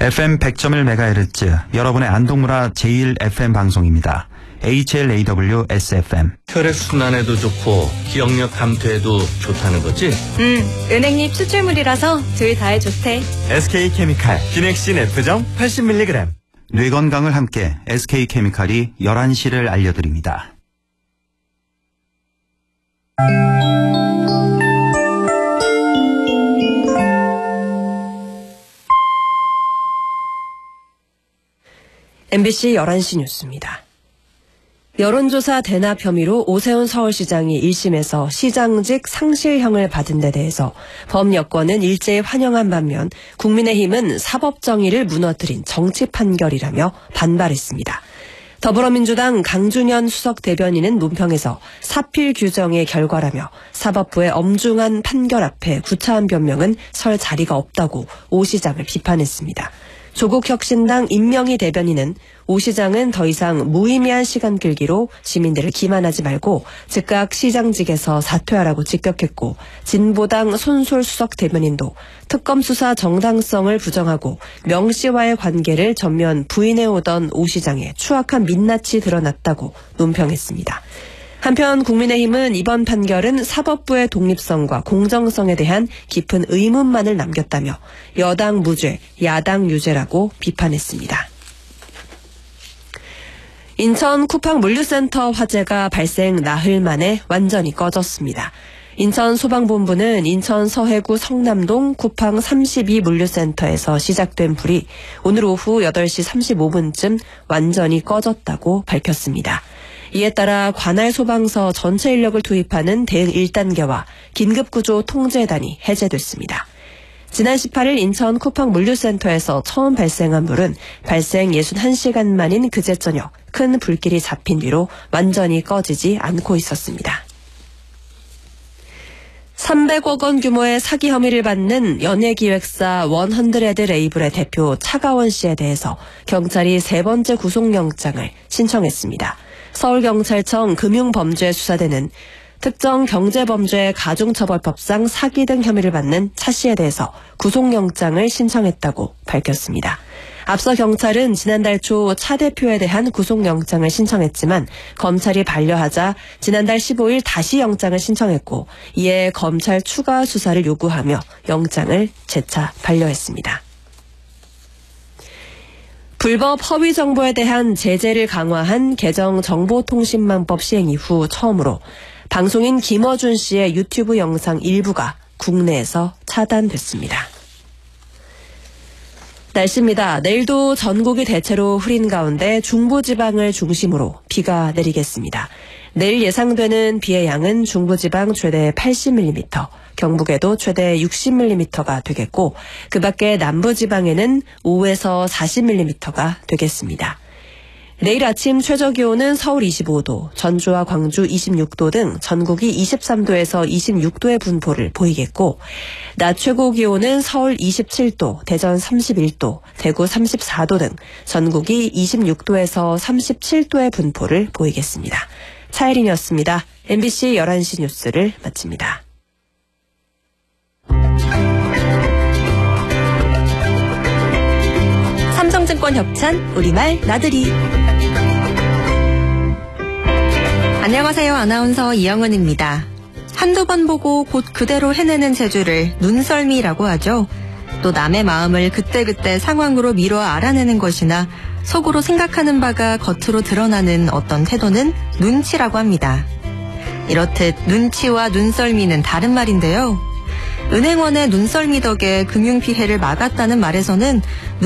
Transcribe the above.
FM 100.1MHz, 여러분의 안동문화 제1FM 방송입니다. HLAW SFM. 혈액순환에도 좋고 기억력 감퇴에도 좋다는 거지? 은행잎 추출물이라서 둘 다에 좋대. SK케미칼 기넥신 F정 80mg. 뇌 건강을 함께 SK케미칼이 11시를 알려드립니다. MBC 11시 뉴스입니다. 여론조사 대납 혐의로 오세훈 서울시장이 1심에서 시장직 상실형을 받은 데 대해서 범여권은 일제히 환영한 반면 국민의힘은 사법정의를 무너뜨린 정치 판결이라며 반발했습니다. 더불어민주당 강준현 수석 대변인은 논평에서 사필 규정의 결과라며 사법부의 엄중한 판결 앞에 구차한 변명은 설 자리가 없다고 오 시장을 비판했습니다. 조국혁신당 임명희 대변인은 오 시장은 더 이상 무의미한 시간 끌기로 시민들을 기만하지 말고 즉각 시장직에서 사퇴하라고 직격했고, 진보당 손솔 수석 대변인도 특검 수사 정당성을 부정하고 명 씨와의 관계를 전면 부인해오던 오 시장의 추악한 민낯이 드러났다고 논평했습니다. 한편 국민의힘은 이번 판결은 사법부의 독립성과 공정성에 대한 깊은 의문만을 남겼다며 여당 무죄, 야당 유죄라고 비판했습니다. 인천 쿠팡 물류센터 화재가 발생 나흘 만에 완전히 꺼졌습니다. 인천 소방본부는 인천 서해구 성남동 쿠팡 32 물류센터에서 시작된 불이 오늘 오후 8시 35분쯤 완전히 꺼졌다고 밝혔습니다. 이에 따라 관할 소방서 전체 인력을 투입하는 대응 1단계와 긴급구조 통제단이 해제됐습니다. 지난 18일 인천 쿠팡 물류센터에서 처음 발생한 불은 발생 61시간 만인 그제 저녁 큰 불길이 잡힌 뒤로 완전히 꺼지지 않고 있었습니다. 300억 원 규모의 사기 혐의를 받는 연예기획사 100 레이블의 대표 차가원 씨에 대해서 경찰이 세 번째 구속영장을 신청했습니다. 서울경찰청 금융범죄수사대는 특정 경제범죄 가중처벌법상 사기 등 혐의를 받는 차 씨에 대해서 구속영장을 신청했다고 밝혔습니다. 앞서 경찰은 지난달 초 차 대표에 대한 구속영장을 신청했지만 검찰이 반려하자 지난달 15일 다시 영장을 신청했고, 이에 검찰 추가 수사를 요구하며 영장을 재차 반려했습니다. 불법 허위 정보에 대한 제재를 강화한 개정정보통신망법 시행 이후 처음으로 방송인 김어준 씨의 유튜브 영상 일부가 국내에서 차단됐습니다. 날씨입니다. 내일도 전국이 대체로 흐린 가운데 중부지방을 중심으로 비가 내리겠습니다. 내일 예상되는 비의 양은 중부지방 최대 80mm, 경북에도 최대 60mm가 되겠고, 그 밖에 남부지방에는 5에서 40mm가 되겠습니다. 내일 아침 최저기온은 서울 25도, 전주와 광주 26도 등 전국이 23도에서 26도의 분포를 보이겠고, 낮 최고기온은 서울 27도, 대전 31도, 대구 34도 등 전국이 26도에서 37도의 분포를 보이겠습니다. 차혜린이었습니다. MBC 11시 뉴스를 마칩니다. 삼성증권 협찬 우리말 나들이. 안녕하세요. 아나운서 이영은입니다. 한두 번 보고 곧 그대로 해내는 재주를 눈썰미라고 하죠. 또 남의 마음을 그때그때 상황으로 미뤄 알아내는 것이나 속으로 생각하는 바가 겉으로 드러나는 어떤 태도는 눈치라고 합니다. 이렇듯 눈치와 눈썰미는 다른 말인데요. 은행원의 눈썰미 덕에 금융피해를 막았다는 말에서는